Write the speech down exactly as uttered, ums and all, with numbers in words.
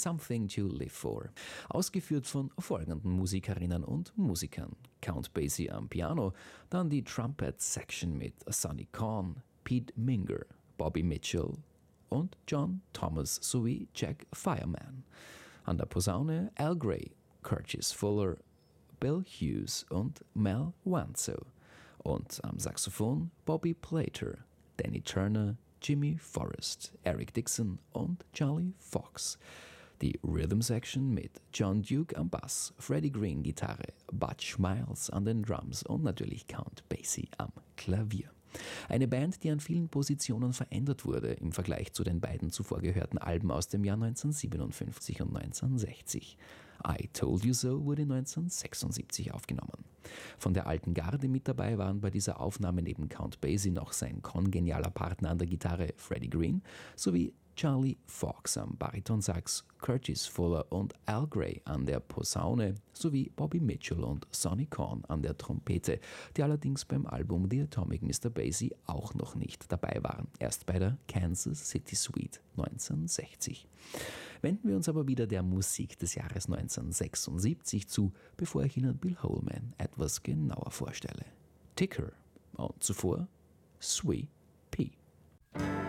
Something to Live For. Ausgeführt von folgenden Musikerinnen und Musikern: Count Basie am Piano, dann die Trumpet Section mit Sonny Corn, Pete Minger, Bobby Mitchell und John Thomas sowie Jack Fireman. An der Posaune Al Gray, Curtis Fuller, Bill Hughes und Mel Wanzo. Und am Saxophon Bobby Plater, Danny Turner, Jimmy Forrest, Eric Dixon und Charlie Fox. Die Rhythm Section mit John Duke am Bass, Freddie Green Gitarre, Butch Miles an den Drums und natürlich Count Basie am Klavier. Eine Band, die an vielen Positionen verändert wurde im Vergleich zu den beiden zuvor gehörten Alben aus dem Jahr neunzehnhundertsiebenundfünfzig und neunzehnhundertsechzig. I Told You So wurde neunzehnhundertsechsundsiebzig aufgenommen. Von der alten Garde mit dabei waren bei dieser Aufnahme neben Count Basie noch sein kongenialer Partner an der Gitarre Freddie Green sowie Charlie Fox am Baritonsax, Curtis Fuller und Al Gray an der Posaune sowie Bobby Mitchell und Sonny Corn an der Trompete, die allerdings beim Album The Atomic Mister Basie auch noch nicht dabei waren, erst bei der Kansas City Suite neunzehnhundertsechzig. Wenden wir uns aber wieder der Musik des Jahres neunzehnhundertsechsundsiebzig zu, bevor ich Ihnen Bill Holman etwas genauer vorstelle. Ticker und zuvor Sweet Pea.